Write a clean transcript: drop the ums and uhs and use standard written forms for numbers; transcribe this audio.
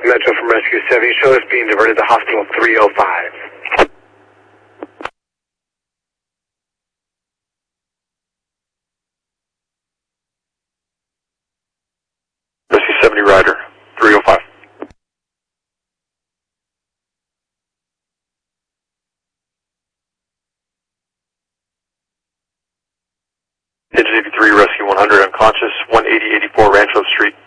Metro from Rescue 7, show is being diverted to Hospital 305. Rescue 70 Rider, 305. Engine 83, Rescue 100, unconscious, 180-84 Rancho Street.